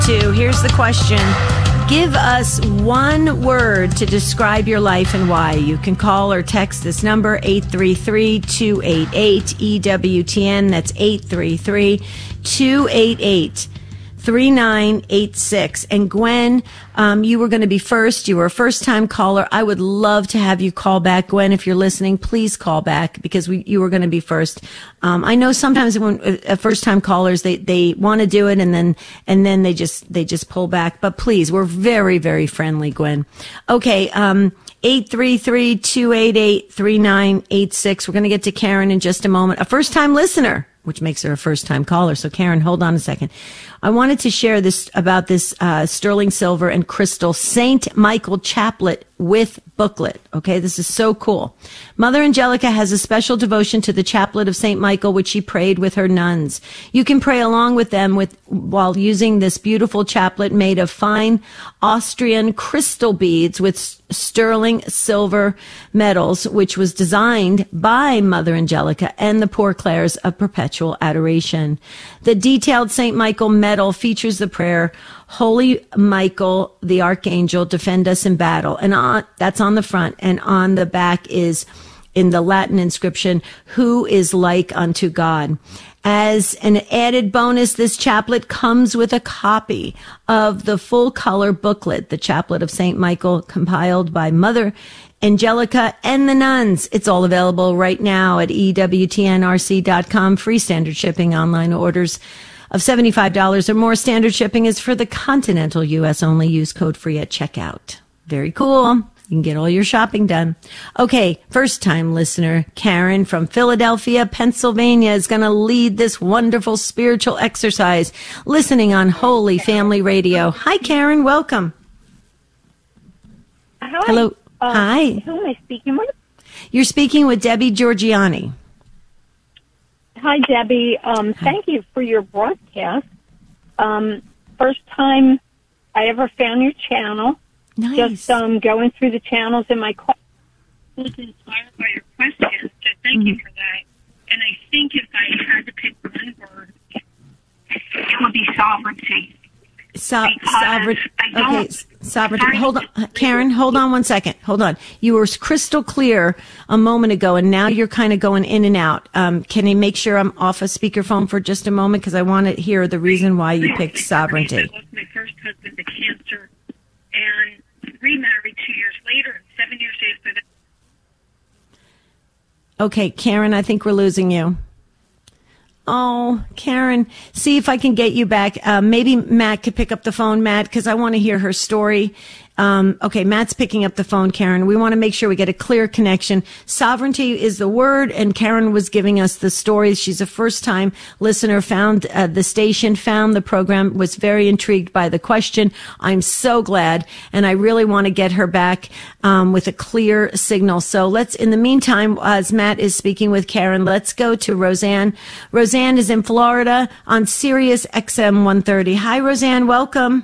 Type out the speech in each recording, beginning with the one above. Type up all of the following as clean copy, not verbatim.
Here's the question. Give us one word to describe your life and why. You can call or text this number, 833-288-EWTN. That's 833-288-3986. And Gwen, you were going to be first. You were a first-time caller. I would love to have you call back. Gwen, if you're listening, please call back because you were going to be first. I know sometimes when first-time callers, they want to do it and then they just pull back. But please, we're very, very friendly, Gwen. Okay. 833-288-3986. We're going to get to Karen in just a moment. A first-time listener, which makes her a first-time caller. So Karen, hold on a second. I wanted to share this about this sterling silver and crystal Saint Michael chaplet with booklet. Okay, this is so cool. Mother Angelica has a special devotion to the chaplet of Saint Michael, which she prayed with her nuns. You can pray along with them while using this beautiful chaplet made of fine Austrian crystal beads with sterling silver medals, which was designed by Mother Angelica and the Poor Clares of Perpetual Adoration. The detailed Saint Michael medal features the prayer, Holy Michael, the Archangel, defend us in battle. And that's on the front. And on the back is, in the Latin inscription, who is like unto God. As an added bonus, this chaplet comes with a copy of the full color booklet, the Chaplet of Saint Michael, compiled by Mother Angelica and the nuns. It's all available right now at EWTNRC.com. Free standard shipping, online orders of $75 or more. Standard shipping is for the continental U.S. only. Use code FREE at checkout. Very cool. You can get all your shopping done. Okay, first-time listener, Karen from Philadelphia, Pennsylvania, is going to lead this wonderful spiritual exercise, listening on Holy Family Radio. Hi, Karen. Welcome. Hi. Hello. Hi. Who am I speaking with? You're speaking with Debbie Georgiani. Hi, Debbie. Thank you for your broadcast. First time I ever found your channel. Nice. Just going through the channels in my class. I was inspired by your questions, so thank you for that. And I think if I had to pick one word, it would be sovereignty. Sovereignty. Okay, sovereignty. Hold on, Karen. Hold on one second. Hold on. You were crystal clear a moment ago, and now you're kind of going in and out. Can you make sure I'm off a speakerphone for just a moment, because I want to hear the reason why you picked sovereignty. I lost my first husband to cancer, and remarried 2 years later, and 7 years after that. Okay, Karen. I think we're losing you. Oh, Karen, see if I can get you back. Maybe Matt could pick up the phone, Matt, because I want to hear her story. Okay, Matt's picking up the phone, Karen. We want to make sure we get a clear connection. Sovereignty is the word, and Karen was giving us the stories. She's a first-time listener, found the station, found the program, was very intrigued by the question. I'm so glad, and I really want to get her back with a clear signal. So let's, in the meantime, as Matt is speaking with Karen, let's go to Roseanne. Roseanne is in Florida on Sirius XM 130. Hi, Roseanne. Welcome.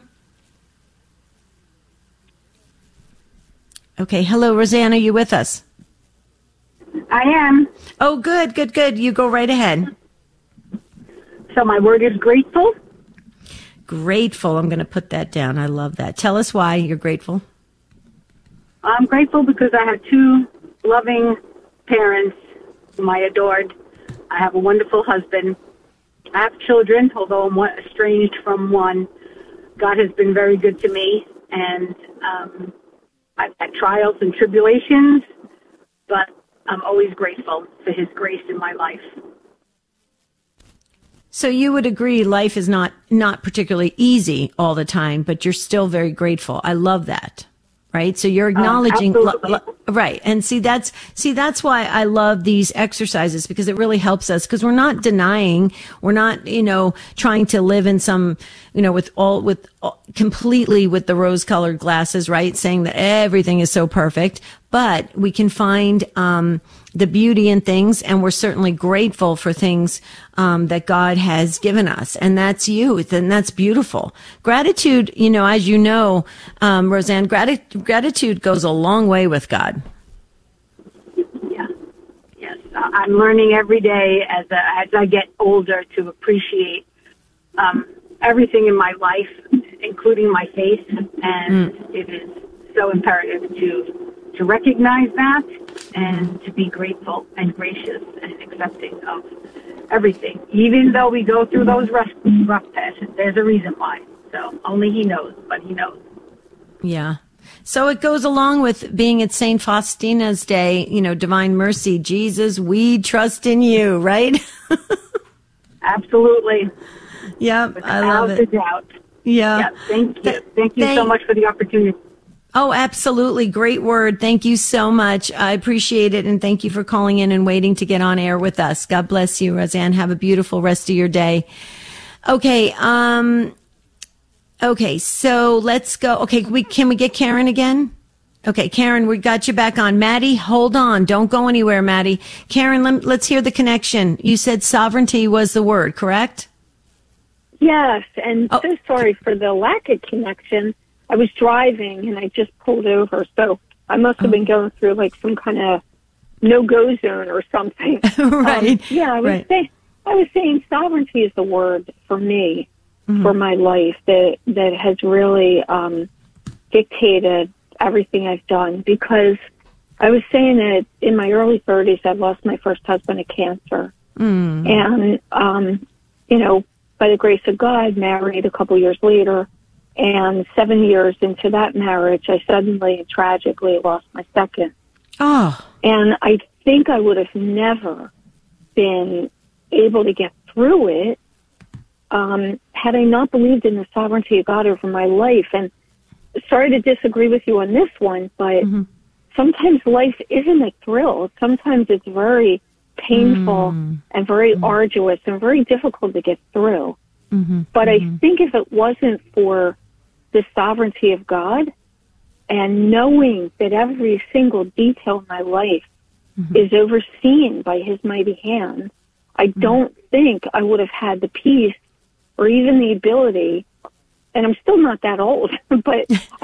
Okay. Hello, Roseanne. Are you with us? I am. Oh, good, good, good. You go right ahead. So my word is grateful. Grateful. I'm going to put that down. I love that. Tell us why you're grateful. I'm grateful because I have two loving parents whom I adored. I have a wonderful husband. I have children, although I'm estranged from one. God has been very good to me, and I've had trials and tribulations, but I'm always grateful for His grace in my life. So you would agree life is not particularly easy all the time, but you're still very grateful. I love that. Right. So you're acknowledging, right. And that's why I love these exercises, because it really helps us, because we're not denying, we're not, trying to live in some, completely with the rose colored glasses, right. Saying that everything is so perfect, but we can find, the beauty in things, and we're certainly grateful for things that God has given us, and that's youth, and that's beautiful. Gratitude, as you know, Roseanne, gratitude goes a long way with God. Yeah, yes, I'm learning every day as I get older to appreciate everything in my life, including my faith, and it is so imperative to recognize that and to be grateful and gracious and accepting of everything. Even though we go through those rough patches, there's a reason why. So only He knows, but He knows. Yeah. So it goes along with being at St. Faustina's Day, Divine Mercy. Jesus, we trust in you, right? Absolutely. Yeah, I love it. Doubt. Yeah. Thank you. Thank you so much for the opportunity. Oh, absolutely. Great word. Thank you so much. I appreciate it. And thank you for calling in and waiting to get on air with us. God bless you, Roseanne. Have a beautiful rest of your day. Okay. Okay. So let's go. Okay. Can we get Karen again? Okay. Karen, we got you back on. Maddie, hold on. Don't go anywhere, Maddie. Karen, let's hear the connection. You said sovereignty was the word, correct? Yes. And so sorry for the lack of connection. I was driving and I just pulled over, so I must have been going through like some kind of no-go zone or something. Right. I was saying sovereignty is the word for me, for my life that has really dictated everything I've done, because I was saying that in my early 30s, I lost my first husband to cancer. And, by the grace of God, married a couple years later. And 7 years into that marriage, I suddenly and tragically lost my second. Oh. And I think I would have never been able to get through it had I not believed in the sovereignty of God over my life. And sorry to disagree with you on this one, but sometimes life isn't a thrill. Sometimes it's very painful and very arduous and very difficult to get through. But I think if it wasn't for the sovereignty of God and knowing that every single detail of my life is overseen by His mighty hand, I don't think I would have had the peace or even the ability, and I'm still not that old, but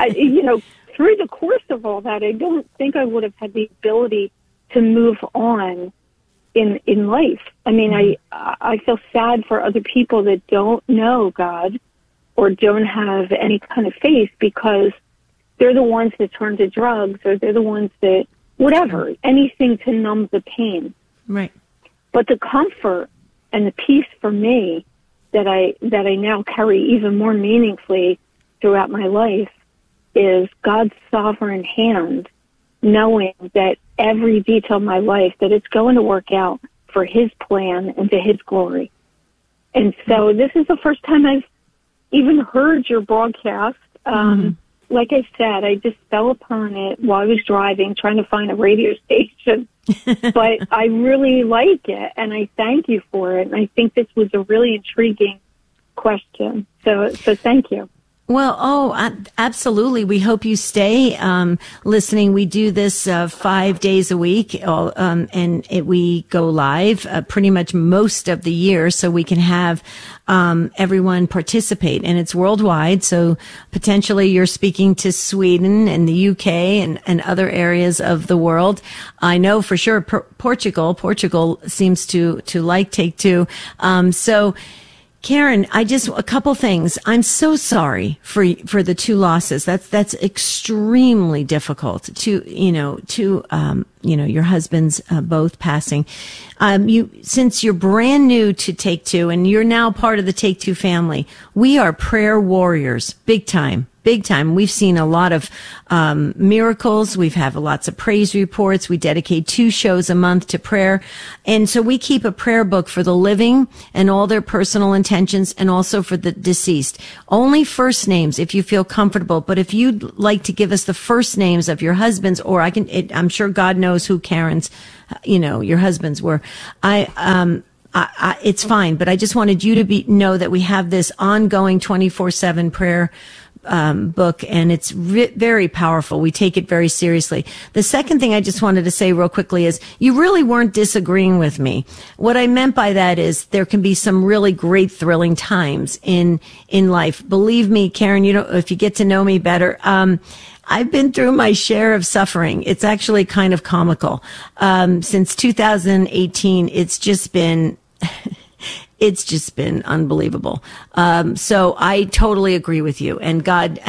through the course of all that, I don't think I would have had the ability to move on in life. I mean, I feel sad for other people that don't know God or don't have any kind of faith, because they're the ones that turn to drugs, or they're the ones that, whatever, anything to numb the pain. Right. But the comfort and the peace for me that I now carry even more meaningfully throughout my life is God's sovereign hand, knowing that every detail of my life, that it's going to work out for His plan and to His glory. And so this is the first time I've even heard your broadcast. Like I said, I just fell upon it while I was driving, trying to find a radio station. But I really like it, and I thank you for it. And I think this was a really intriguing question. So thank you. Well, absolutely. We hope you stay listening. We do this 5 days a week, and we go live pretty much most of the year, so we can have everyone participate. And it's worldwide, so potentially you're speaking to Sweden and the UK and other areas of the world. I know for sure Portugal seems to like Take Two. So Karen, a couple things. I'm so sorry for the two losses. That's extremely difficult to your husbands both passing. Since you're brand new to Take Two and you're now part of the Take Two family, we are prayer warriors, big time. Big time. We've seen a lot of miracles. We've had lots of praise reports. We dedicate 2 shows a month to prayer. And so we keep a prayer book for the living and all their personal intentions, and also for the deceased. Only first names if you feel comfortable. But if you'd like to give us the first names of your husbands, or I'm sure God knows who Karen's, your husbands were. It's fine. But I just wanted you to know that we have this ongoing 24/7 prayer book, and it's very powerful. We take it very seriously. The second thing I just wanted to say real quickly is you really weren't disagreeing with me. What I meant by that is there can be some really great thrilling times in life. Believe me, Karen, if you get to know me better, I've been through my share of suffering. It's actually kind of comical. Since 2018, it's just been it's just been unbelievable. So I totally agree with you. And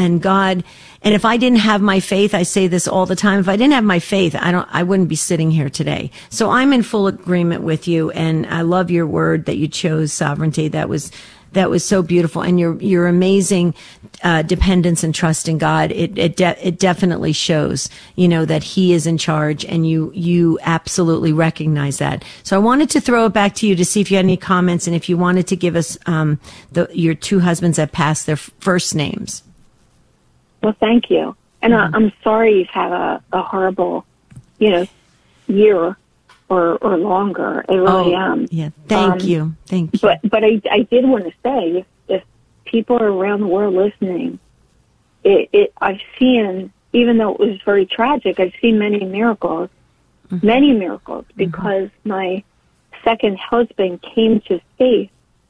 if I didn't have my faith, I say this all the time, if I didn't have my faith, I wouldn't be sitting here today. So I'm in full agreement with you. And I love your word that you chose, sovereignty. That was so beautiful. And your amazing, dependence and trust in God. It definitely shows, that He is in charge, and you absolutely recognize that. So I wanted to throw it back to you to see if you had any comments, and if you wanted to give us, your two husbands that passed, their first names. Well, thank you. And I'm sorry you've had a horrible, year or longer. I really am. Yeah. Thank you. But I did want to say, if people are around the world listening, I've seen, even though it was very tragic, I've seen many miracles, because my second husband came to faith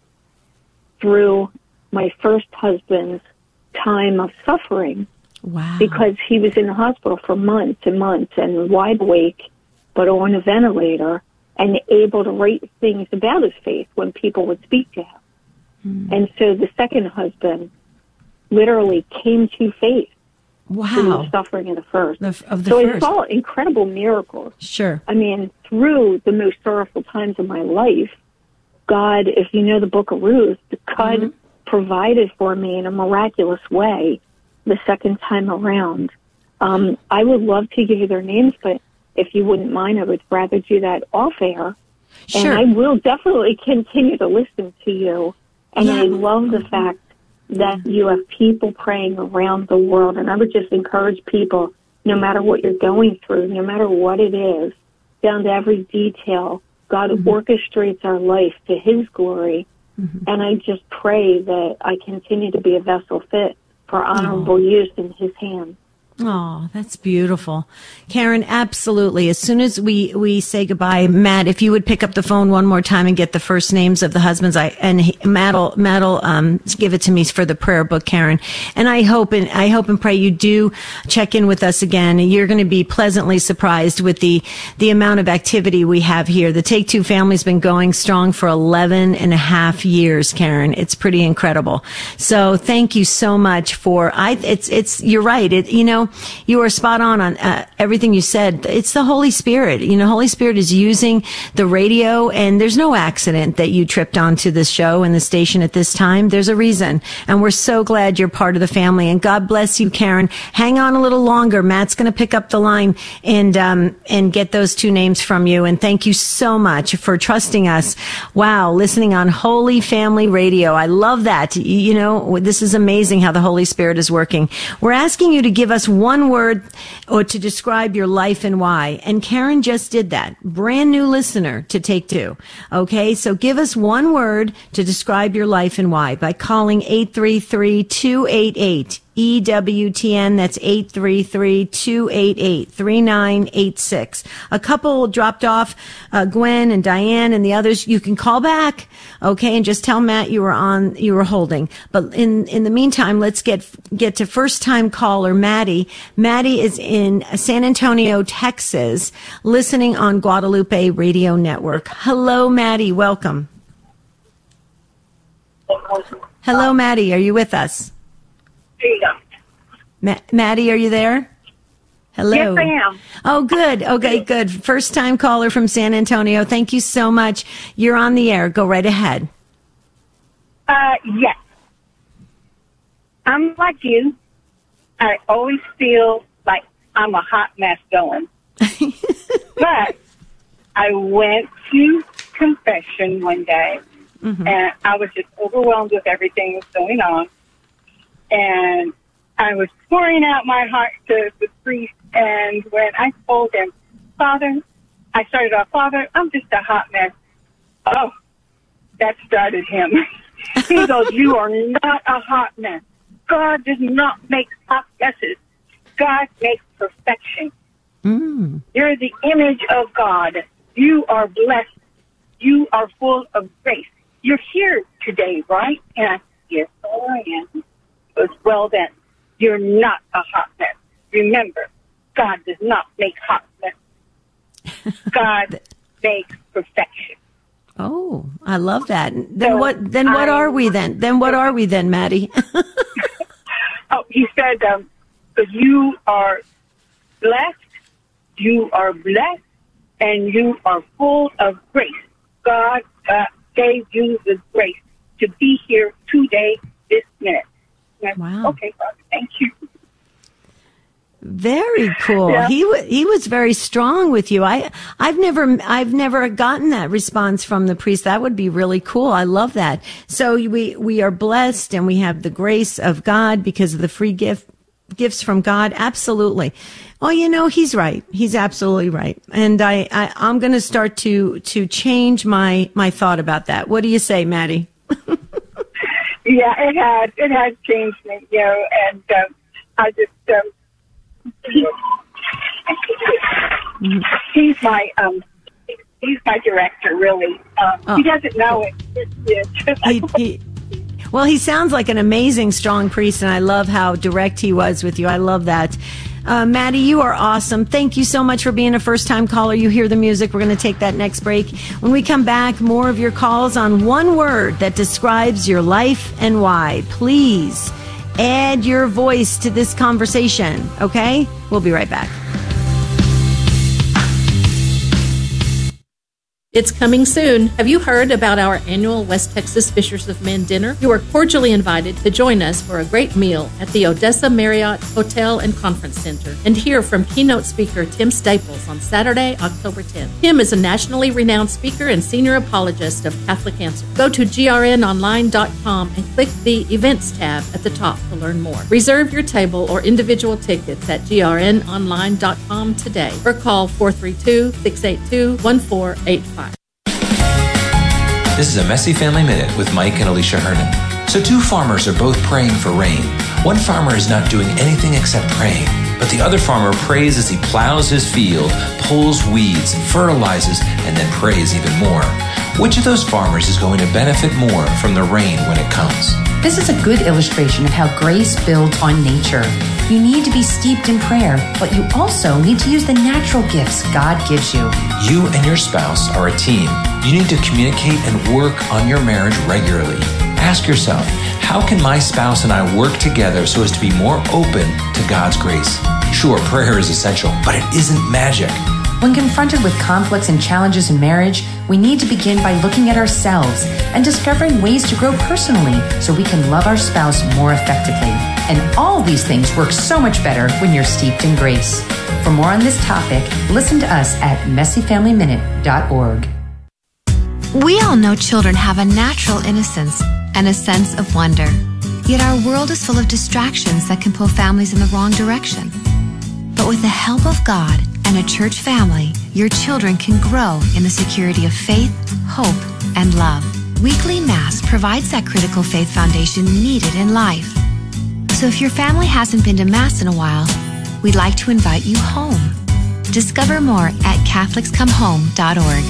through my first husband's time of suffering. Wow. Because he was in the hospital for months and months and wide awake, but on a ventilator, and able to write things about his faith when people would speak to him. And so the second husband literally came to faith through the suffering of the first. I saw incredible miracles. Sure. I mean, through the most sorrowful times of my life, God, if you know the book of Ruth, God provided for me in a miraculous way the second time around. I would love to give you their names, but if you wouldn't mind, I would rather do that off air. Sure. And I will definitely continue to listen to you. And I love the fact that you have people praying around the world. And I would just encourage people, no matter what you're going through, no matter what it is, down to every detail, God orchestrates our life to His glory. And I just pray that I continue to be a vessel fit for honorable use in His hands. Oh, that's beautiful. Karen, absolutely. As soon as we say goodbye, Matt, if you would pick up the phone one more time and get the first names of the husbands, Matt'll give it to me for the prayer book, Karen. And I hope and pray you do check in with us again. You're going to be pleasantly surprised with the amount of activity we have here. The Take Two family's been going strong for 11 and a half years, Karen. It's pretty incredible. So thank you so much you're right. You are spot on everything you said. It's the Holy Spirit. Holy Spirit is using the radio, and there's no accident that you tripped onto this show and the station at this time. There's a reason, and we're so glad you're part of the family. And God bless you, Karen. Hang on a little longer. Matt's going to pick up the line and get those two names from you. And thank you so much for trusting us. Wow, listening on Holy Family Radio. I love that. This is amazing how the Holy Spirit is working. We're asking you to give us one word or to describe your life and why. And Karen just did that. Brand new listener to Take Two. Okay, so give us one word to describe your life and why by calling 833-288. EWTN, that's 833-288-3986. A couple dropped off, Gwen and Diane and the others. You can call back, okay, and just tell Matt you were holding. But in the meantime, let's get to first time caller Maddie. Maddie is in San Antonio, Texas, listening on Guadalupe Radio Network. Hello, Maddie. Welcome. Hello, Maddie. Are you with us? Maddie, are you there? Hello. Yes, I am. Oh, good. Okay, good. First time caller from San Antonio. Thank you so much. You're on the air. Go right ahead. Yes. I'm like you. I always feel like I'm a hot mess going. But I went to confession one day, and I was just overwhelmed with everything that was going on. And I was pouring out my heart to the priest, and when I told him, Father, I'm just a hot mess. Oh, that started him. He goes, you are not a hot mess. God does not make hot messes. God makes perfection. You're the image of God. You are blessed. You are full of grace. You're here today, right? And I said, yes, I am. It was well then. You're not a hot mess. Remember, God does not make hot mess. God makes perfection. Oh, I love that. Then what are we then? Then what are we then, Maddie? Oh, he said, you are blessed, and you are full of grace. God gave you the grace to be here today, this minute. Wow. Okay, Father, thank you. Very cool. Yeah. He was very strong with you. I've never gotten that response from the priest. That would be really cool. I love that. So we are blessed and we have the grace of God because of the free gifts from God. Absolutely. Oh, he's right. He's absolutely right. And I'm going to start to change my thought about that. What do you say, Maddie? Yeah, it has changed me, and I just, he's my director, really. He doesn't know it. Well, he sounds like an amazing, strong priest, and I love how direct he was with you. I love that. Maddie, you are awesome. Thank you so much for being a first-time caller. You hear the music. We're going to take that next break. When we come back, more of your calls on one word that describes your life and why. Please add your voice to this conversation, okay? We'll be right back. It's coming soon. Have you heard about our annual West Texas Fishers of Men dinner? You are cordially invited to join us for a great meal at the Odessa Marriott Hotel and Conference Center and hear from keynote speaker Tim Staples on Saturday, October 10th. Tim is a nationally renowned speaker and senior apologist of Catholic Answers. Go to grnonline.com and click the Events tab at the top to learn more. Reserve your table or individual tickets at grnonline.com today or call 432-682-1485. This is a Messy Family Minute with Mike and Alicia Hernon. So two farmers are both praying for rain. One farmer is not doing anything except praying, but the other farmer prays as he plows his field, pulls weeds, fertilizes, and then prays even more. Which of those farmers is going to benefit more from the rain when it comes? This is a good illustration of how grace builds on nature. You need to be steeped in prayer, but you also need to use the natural gifts God gives you. You and your spouse are a team. You need to communicate and work on your marriage regularly. Ask yourself, how can my spouse and I work together so as to be more open to God's grace? Sure, prayer is essential, but it isn't magic. When confronted with conflicts and challenges in marriage, we need to begin by looking at ourselves and discovering ways to grow personally so we can love our spouse more effectively. And all these things work so much better when you're steeped in grace. For more on this topic, listen to us at messyfamilyminute.org. We all know children have a natural innocence and a sense of wonder. Yet our world is full of distractions that can pull families in the wrong direction. But with the help of God and a church family, your children can grow in the security of faith, hope, and love. Weekly Mass provides that critical faith foundation needed in life. So if your family hasn't been to Mass in a while, we'd like to invite you home. Discover more at CatholicsComeHome.org.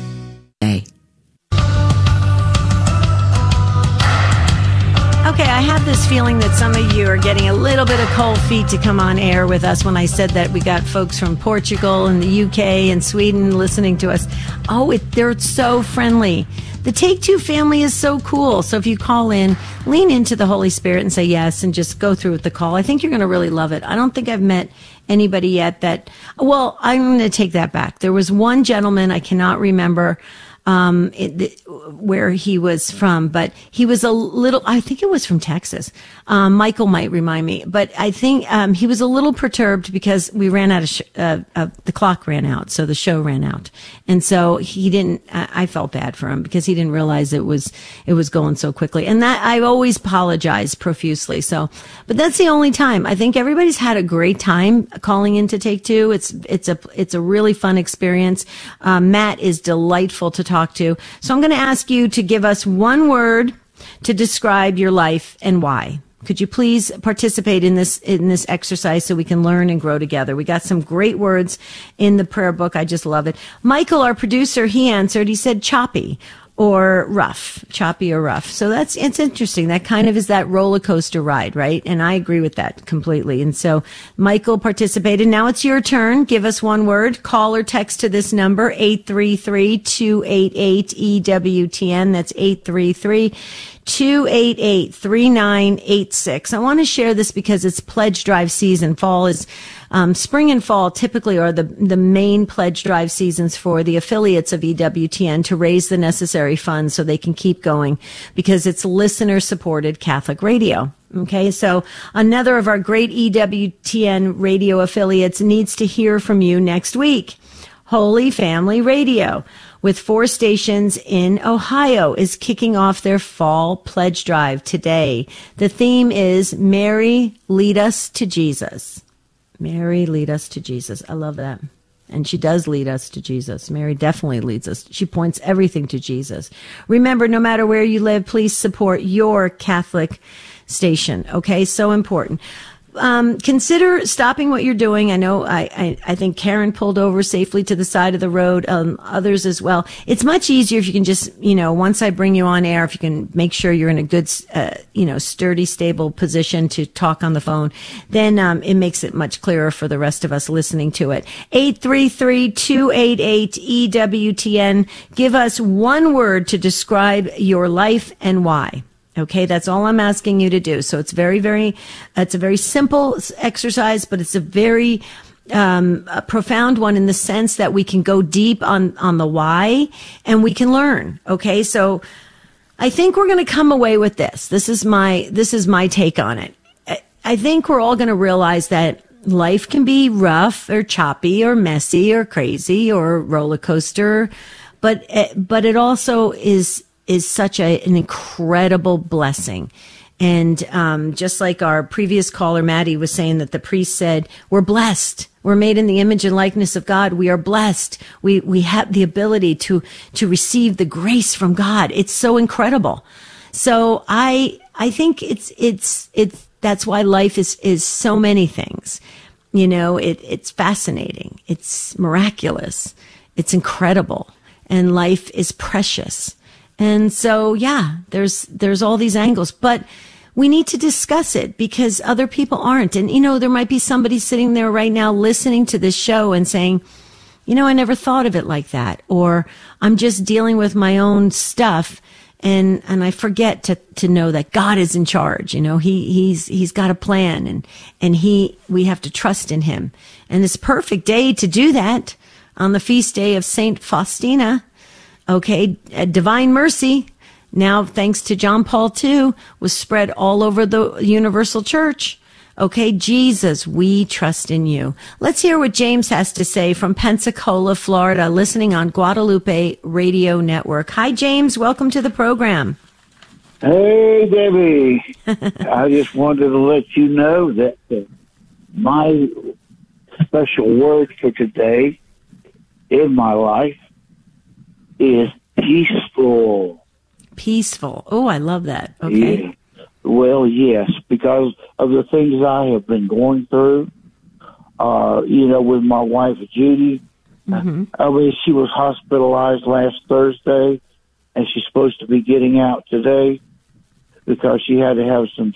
Okay, I have this feeling that some of you are getting a little bit of cold feet to come on air with us when I said that we got folks from Portugal and the UK and Sweden listening to us. Oh, they're so friendly. The Take Two family is so cool. So if you call in, lean into the Holy Spirit and say yes and just go through with the call. I think you're going to really love it. I don't think I've met anybody yet that, well, I'm going to take that back. There was one gentleman, I cannot remember where he was from, but he was a little, I think it was from Texas. Michael might remind me, but I think, he was a little perturbed because we ran out of, the clock ran out. So the show ran out. And so he didn't, I felt bad for him because he didn't realize it was going so quickly. And that, I always apologize profusely. So, but that's the only time. I think everybody's had a great time calling in to Take Two. It's a really fun experience. Matt is delightful to talk to. So I'm going to ask you to give us one word to describe your life and why. Could you please participate in this exercise so we can learn and grow together? We got some great words in the prayer book. I just love it. Michael, our producer, he answered. He said choppy. or rough, choppy or rough. So it's interesting. That kind of is that roller coaster ride, right? And I agree with that completely. And so Michael participated. Now it's your turn. Give us one word. Call or text to this number, 833-288-EWTN. That's 833-288-3986. I want to share this because it's pledge drive season. Fall is, spring and fall typically are the main pledge drive seasons for the affiliates of EWTN to raise the necessary funds so they can keep going because it's listener supported Catholic radio. Okay. So another of our great EWTN radio affiliates needs to hear from you next week. Holy Family Radio, with 4 stations in Ohio, is kicking off their fall pledge drive today. The theme is Mary, Lead Us to Jesus. Mary, lead us to Jesus. I love that. And she does lead us to Jesus. Mary definitely leads us. She points everything to Jesus. Remember, no matter where you live, please support your Catholic station. Okay, so important. Consider stopping what you're doing. I know I think Karen pulled over safely to the side of the road, others as well. It's much easier if you can just, once I bring you on air, if you can make sure you're in a good, sturdy, stable position to talk on the phone, then it makes it much clearer for the rest of us listening to it. 833-288-EWTN. Give us one word to describe your life and why. Okay, that's all I'm asking you to do. So it's it's a very simple exercise, but it's a very a profound one in the sense that we can go deep on the why and we can learn. Okay, so I think we're going to come away with this. This is my take on it. I think we're all going to realize that life can be rough or choppy or messy or crazy or roller coaster, but it also is such an incredible blessing. And just like our previous caller, Maddie, was saying that the priest said, we're blessed. We're made in the image and likeness of God. We are blessed. We have the ability to receive the grace from God. It's so incredible. So I think it's that's why life is so many things. It's fascinating. It's miraculous. It's incredible. And life is precious. And so, yeah, there's all these angles, but we need to discuss it because other people aren't. And, there might be somebody sitting there right now listening to this show and saying, I never thought of it like that. Or I'm just dealing with my own stuff and I forget to know that God is in charge. He's got a plan and we have to trust in him. And it's a perfect day to do that on the feast day of Saint Faustina. Okay, Divine Mercy, now thanks to John Paul II, was spread all over the Universal Church. Okay, Jesus, we trust in you. Let's hear what James has to say from Pensacola, Florida, listening on Guadalupe Radio Network. Hi, James. Welcome to the program. Hey, Debbie. I just wanted to let you know that my special word for today in my life is peaceful. Peaceful. Oh, I love that. Okay. Yeah. Well, yes, because of the things I have been going through, with my wife, Judy. Mm-hmm. She was hospitalized last Thursday, and she's supposed to be getting out today because she had to have some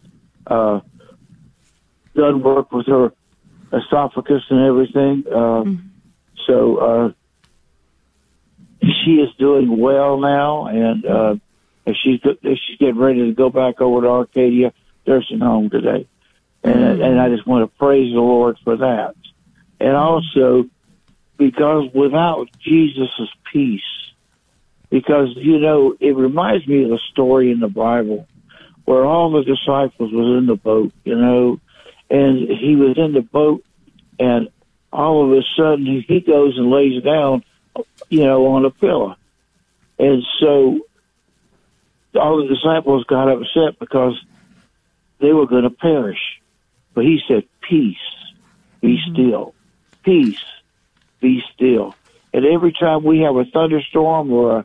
done work with her esophagus and everything. So she is doing well now, and she's getting ready to go back over to Arcadia Nursing Home today. And I just want to praise the Lord for that. And also, because without Jesus' peace, because, it reminds me of a story in the Bible where all the disciples was in the boat, and he was in the boat, and all of a sudden he goes and lays down, on a pillow. And so all the disciples got upset because they were going to perish. But he said, peace, be still. Peace, be still. And every time we have a thunderstorm or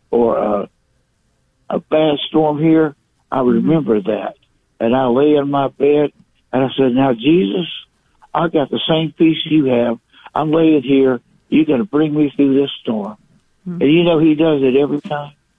a bad storm here, I remember that. And I lay in my bed and I said, now, Jesus, I got the same peace you have. I'm laying here. You're going to bring me through this storm. And he does it every time.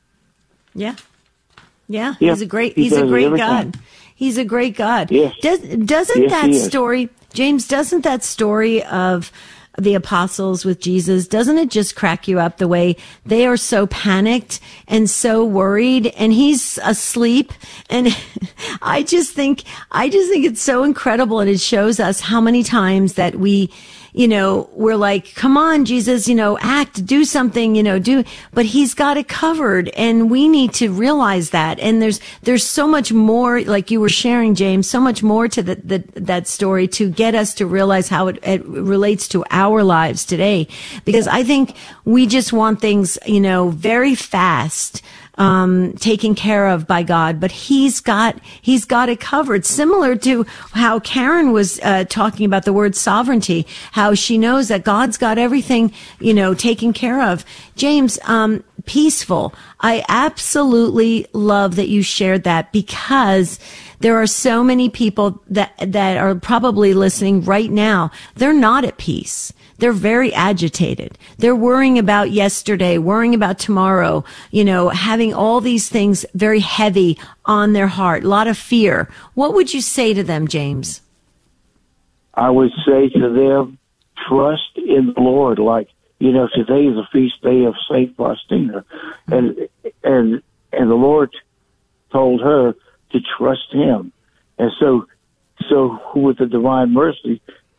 Yeah. Yeah. Yeah, He's a great he does it every God. time. He's a great God. Yes. Doesn't Yes, that he is. story, James, doesn't that story of the apostles with Jesus, doesn't it just crack you up the way they are so panicked and so worried and he's asleep? And I just think it's so incredible. And it shows us how many times that we're like, come on, Jesus, act, do something, but he's got it covered and we need to realize that. And there's so much more, like you were sharing, James, so much more to that story to get us to realize how it relates to our lives today. Because I think we just want things, very fast, taken care of by God, but he's got it covered. Similar to how Karen was talking about the word sovereignty, how she knows that God's got everything, taken care of. James, peaceful. I absolutely love that you shared that, because there are so many people that are probably listening right now. They're not at peace. They're very agitated. They're worrying about yesterday, worrying about tomorrow, having all these things very heavy on their heart, a lot of fear. What would you say to them, James? I would say to them, trust in the Lord. Like, today is a feast day of Saint Faustina. And the Lord told her to trust him. And so with the divine mercy,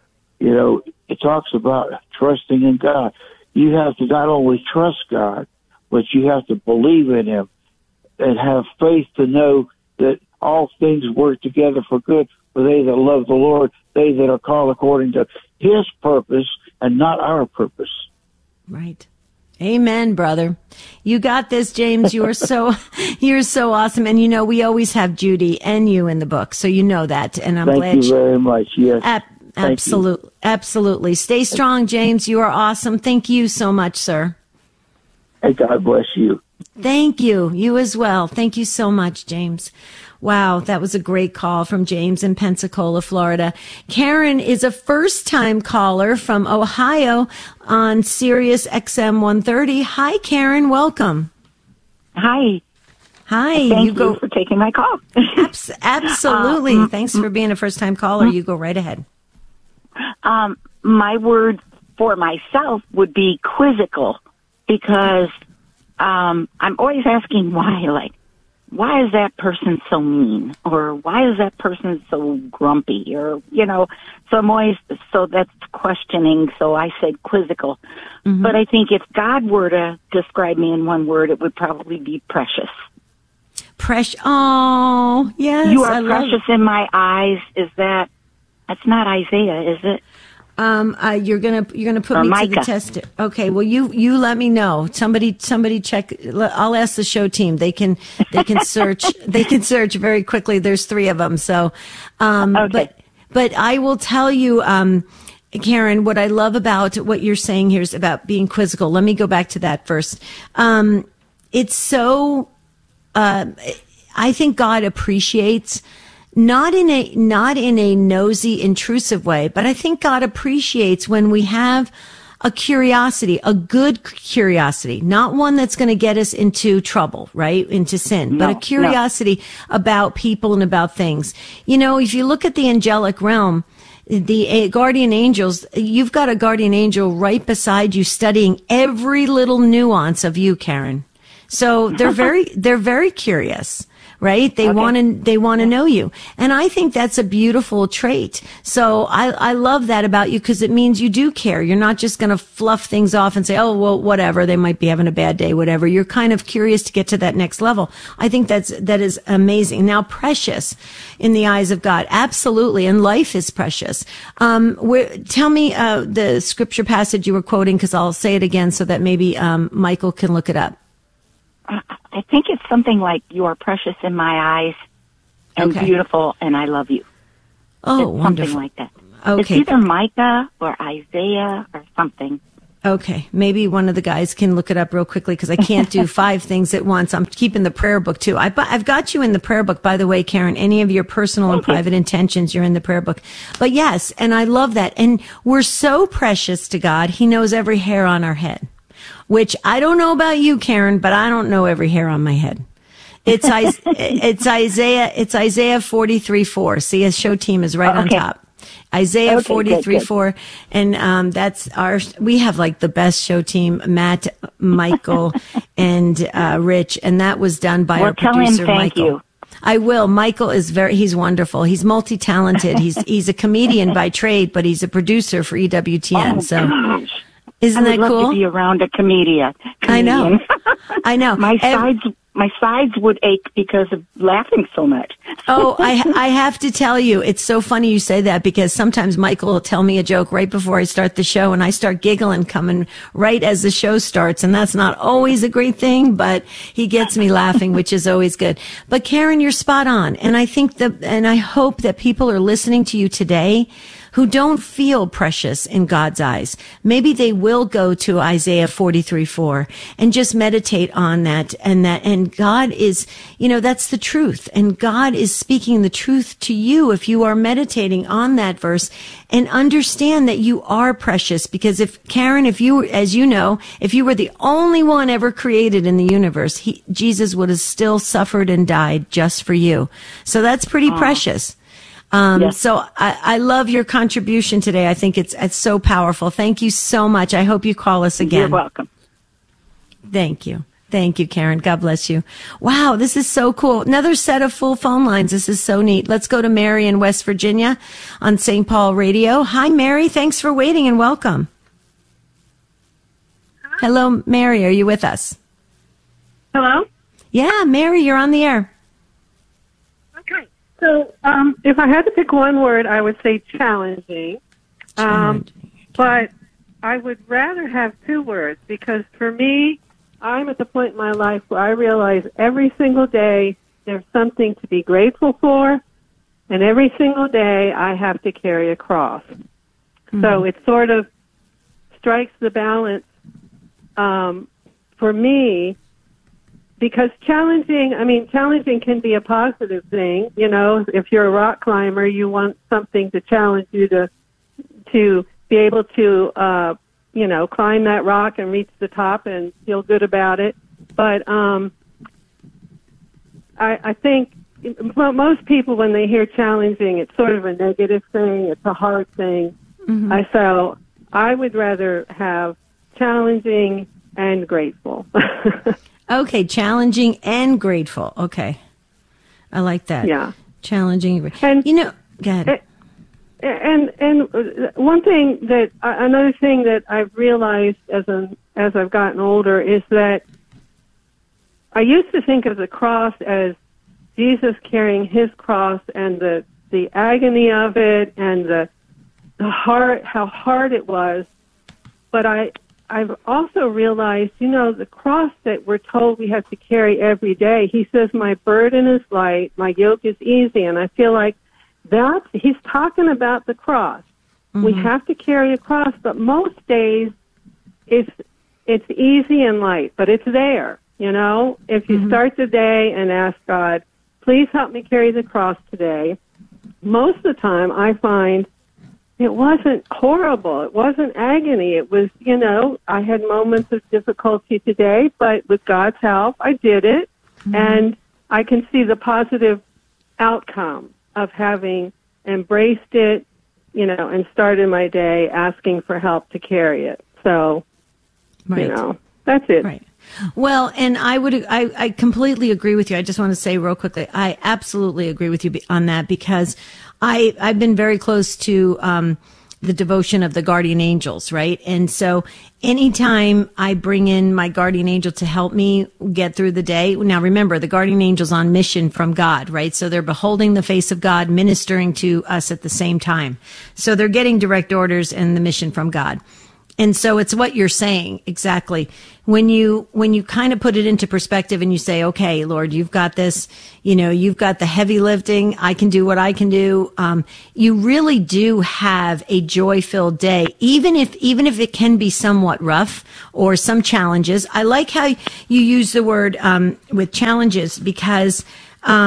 it talks about trusting in God. You have to not only trust God, but you have to believe in him and have faith to know that all things work together for good for they that love the Lord, they that are called according to his purpose and not our purpose. Right. Amen, brother. You got this, James. You're so awesome. And we always have Judy and you in the book, so you know that. And I'm glad. Thank you very much. Yes. Absolutely. Absolutely. Stay strong, James. You are awesome. Thank you so much, sir. Hey, God bless you. Thank you. You as well. Thank you so much, James. Wow, that was a great call from James in Pensacola, Florida. Karen is a first-time caller from Ohio on Sirius XM 130. Hi, Karen. Welcome. Hi. Hi. Thank you for taking my call. Absolutely. Thanks for being a first-time caller. You go right ahead. My word for myself would be quizzical, because I'm always asking why. Why is that person so mean? Or why is that person so grumpy? Or, so that's questioning. So I said quizzical. Mm-hmm. But I think if God were to describe me in one word, it would probably be precious. Precious. Oh, yes. You are precious in my eyes. That's not Isaiah, is it? You're gonna put me Micah. to the test. Okay. Well, you let me know. Somebody check. I'll ask the show team. They can search. They can search very quickly. There's 3 of them. So, okay. But I will tell you, Karen, what I love about what you're saying here is about being quizzical. Let me go back to that first. It's so, I think God appreciates, not in a nosy, intrusive way, but I think God appreciates when we have a curiosity, a good curiosity, not one that's going to get us into trouble, right? Into sin, but a curiosity about people and about things. If you look at the angelic realm, the guardian angels, you've got a guardian angel right beside you studying every little nuance of you, Karen. So they're very curious. Right? They want to know you. And I think that's a beautiful trait. So I love that about you, because it means you do care. You're not just going to fluff things off and say, oh, well, whatever. They might be having a bad day, whatever. You're kind of curious to get to that next level. I think that is amazing. Now, precious in the eyes of God. Absolutely. And life is precious. Tell me, the scripture passage you were quoting, because I'll say it again so that maybe, Michael can look it up. I think it's something like, you are precious in my eyes and beautiful, and I love you. Oh, it's wonderful. Something like that. Okay. It's either Micah or Isaiah or something. Okay. Maybe one of the guys can look it up real quickly, because I can't do 5 things at once. I'm keeping the prayer book too. I've got you in the prayer book, by the way, Karen. Any of your personal and private intentions, you're in the prayer book. But yes, and I love that. And we're so precious to God. He knows every hair on our head. Which I don't know about you, Karen, but I don't know every hair on my head. It's Isaiah 43:4. See, a show team is right on top. Isaiah 43:4, and that's we have like the best show team, Matt, Michael, and Rich, and that was done by our producer, thank Michael. You. I will. Michael is he's wonderful. He's multi-talented. He's a comedian by trade, but he's a producer for EWTN. Gosh. Isn't that cool? I would love to be around a comedian. I know. I know. My sides would ache because of laughing so much. Oh, I have to tell you, it's so funny you say that, because sometimes Michael will tell me a joke right before I start the show, and I start giggling coming right as the show starts, and that's not always a great thing, but he gets me laughing, which is always good. But Karen, you're spot on, and I think and I hope that people are listening to you today who don't feel precious in God's eyes. Maybe they will go to Isaiah 43:4 and just meditate on that, and God is, that's the truth. And God is speaking the truth to you if you are meditating on that verse and understand that you are precious. Because Karen, if you were the only one ever created in the universe, Jesus would have still suffered and died just for you. So that's pretty precious. Yes. So I love your contribution today. I think it's so powerful. Thank you so much. I hope you call us again. You're welcome. Thank you. Thank you, Karen. God bless you. Wow, this is so cool. Another set of full phone lines. This is so neat. Let's go to Mary in West Virginia on St. Paul Radio. Hi, Mary. Thanks for waiting and welcome. Hi. Hello, Mary. Are you with us? Hello? Yeah, Mary, you're on the air. Okay. So if I had to pick one word, I would say challenging. But I would rather have two words, because for me, I'm at the point in my life where I realize every single day there's something to be grateful for, and every single day I have to carry a cross. Mm-hmm. So it sort of strikes the balance for me, because challenging can be a positive thing. If you're a rock climber, you want something to challenge you to be able to climb that rock and reach the top and feel good about it. But I think most people, when they hear challenging, it's sort of a negative thing. It's a hard thing. Mm-hmm. So I would rather have challenging and grateful. Okay, challenging and grateful. Okay. I like that. Yeah. Challenging and grateful. And, go ahead. And another thing that I've realized as I've gotten older is that I used to think of the cross as Jesus carrying his cross and the agony of it and the how hard it was. But I've also realized, the cross that we're told we have to carry every day. He says, my burden is light, my yoke is easy. And I feel like he's talking about the cross. Mm-hmm. We have to carry a cross, but most days it's easy and light, but it's there. If you start the day and ask God, please help me carry the cross today, most of the time I find it wasn't horrible. It wasn't agony. It was, I had moments of difficulty today, but with God's help, I did it. Mm-hmm. And I can see the positive outcome of having embraced it, and started my day asking for help to carry it. So, right. That's it. Right. Well, and I completely agree with you. I just want to say real quickly, I absolutely agree with you on that, because I've been very close to the devotion of the guardian angels, right? And so anytime I bring in my guardian angel to help me get through the day, now remember, the guardian angel's on mission from God, right? So they're beholding the face of God, ministering to us at the same time. So they're getting direct orders and the mission from God. And so it's what you're saying exactly. When you kind of put it into perspective and you say, okay, Lord, you've got this, you've got the heavy lifting. I can do what I can do. You really do have a joy-filled day, even if it can be somewhat rough or some challenges. I like how you use the word, with challenges, because,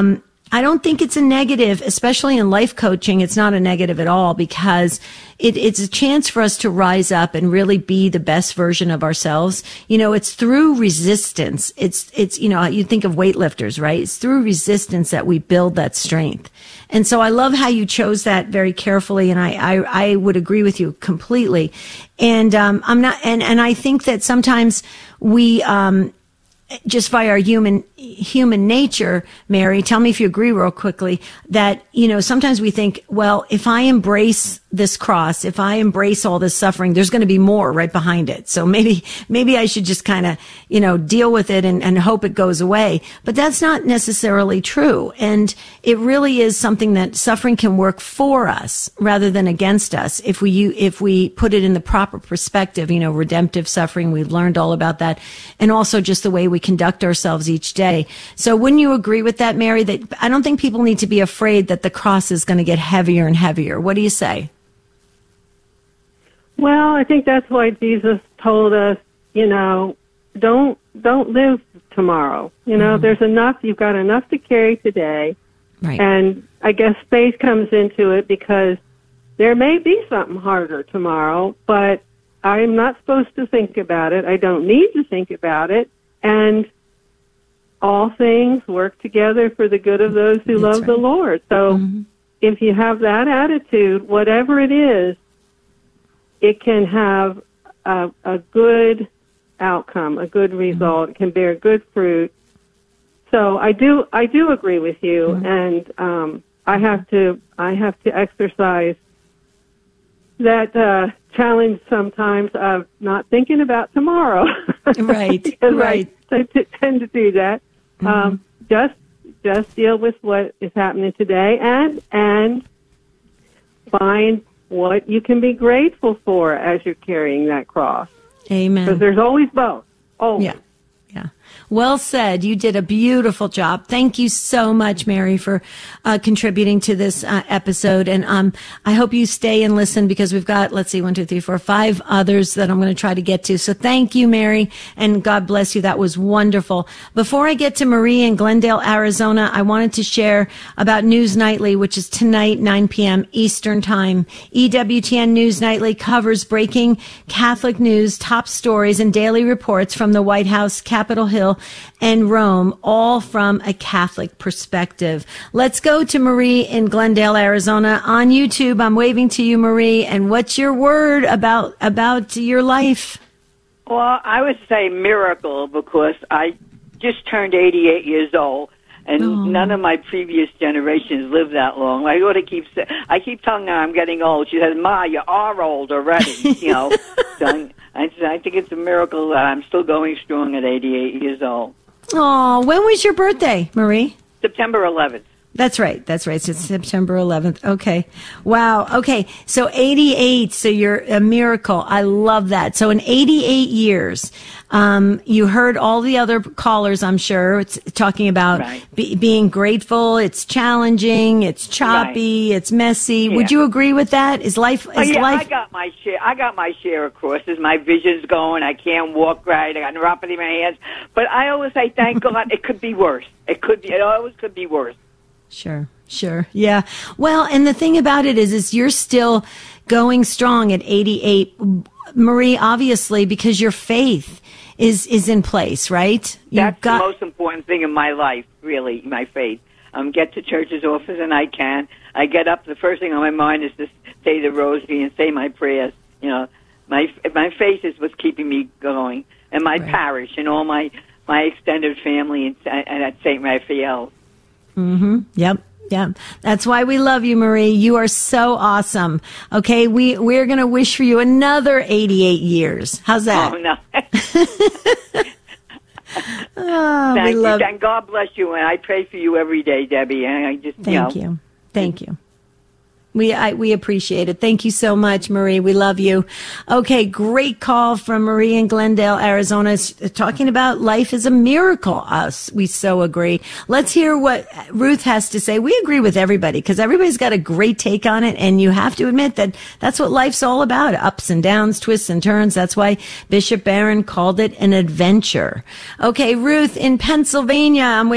I don't think it's a negative, especially in life coaching. It's not a negative at all, because it's a chance for us to rise up and really be the best version of ourselves. You know, it's through resistance. It's, you know, you think of weightlifters, right? It's through resistance that we build that strength. And so I love how you chose that very carefully. And I would agree with you completely. And, and I think that sometimes we, just by our human nature, Mary, tell me if you agree real quickly, that, you know, sometimes we think, well, if I embrace this cross, if I embrace all this suffering, there's going to be more right behind it. So maybe I should just kind of, you know, deal with it and hope it goes away. But that's not necessarily true. And it really is something that suffering can work for us rather than against us. If we put it in the proper perspective, you know, redemptive suffering, we've learned all about that. And also just the way we conduct ourselves each day. So wouldn't you agree with that, Mary, that I don't think people need to be afraid that the cross is going to get heavier and heavier? What do you say? Well, I think that's why Jesus told us, you know, don't live tomorrow. You know, there's enough, you've got enough to carry today. Right. And I guess faith comes into it because there may be something harder tomorrow, but I'm not supposed to think about it. I don't need to think about it. And all things work together for the good of those who love the Lord. So if you have that attitude, whatever it is, it can have a good outcome, a good result. It can bear good fruit. So I do agree with you, and I have to exercise that challenge sometimes of not thinking about tomorrow. Right, right. I tend to do that. Just deal with what is happening today, and find what you can be grateful for as you're carrying that cross. Amen. Because there's always both. Always. Yeah. Well said. You did a beautiful job. Thank you so much, Mary, for contributing to this episode. And I hope you stay and listen, because we've got, 1, 2, 3, 4, 5 others that I'm going to try to get to. So thank you, Mary, and God bless you. That was wonderful. Before I get to Marie in Glendale, Arizona, I wanted to share about News Nightly, which is tonight, 9 p.m. Eastern Time. EWTN News Nightly covers breaking Catholic news, top stories, and daily reports from the White House, Capitol Hill, and Rome, all from a Catholic perspective. Let's go to Marie in Glendale, Arizona. On YouTube, I'm waving to you, Marie. And what's your word about your life? Well, I would say miracle, because I just turned 88 years old, and none of my previous generations lived that long. I keep telling her I'm getting old. She says, "Ma, you are old already." You know. So I think it's a miracle that I'm still going strong at 88 years old. Oh, when was your birthday, Marie? September 11th. That's right. It's September 11th. Okay. Wow. Okay. So 88. So you're a miracle. I love that. So in 88 years, you heard all the other callers, I'm sure, it's talking about being grateful. It's challenging. It's choppy. It's messy. Yeah. Would you agree with that? Life? I got my share. I got my share of crosses. My vision's going. I can't walk right. I got neuropathy in my hands. But I always say, thank God, it could be worse. It always could be worse. Sure. Yeah. Well, and the thing about it is you're still going strong at 88, Marie, obviously, because your faith is in place, right? That's the most important thing in my life, really, my faith. Get to church as often as I can. I get up, the first thing on my mind is to say the rosary and say my prayers. You know, my faith is what's keeping me going. And my parish and all my extended family and at St. Raphael. Yep. That's why we love you, Marie. You are so awesome. Okay, we're going to wish for you another 88 years. How's that? Oh, no. Thank you. And God bless you. And I pray for you every day, Debbie. And I just Thank you. We appreciate it. Thank you so much, Marie. We love you. Okay, great call from Marie in Glendale, Arizona, talking about life is a miracle. We so agree. Let's hear what Ruth has to say. We agree with everybody because everybody's got a great take on it, and you have to admit that that's what life's all about, ups and downs, twists and turns. That's why Bishop Barron called it an adventure. Okay, Ruth in Pennsylvania, I'm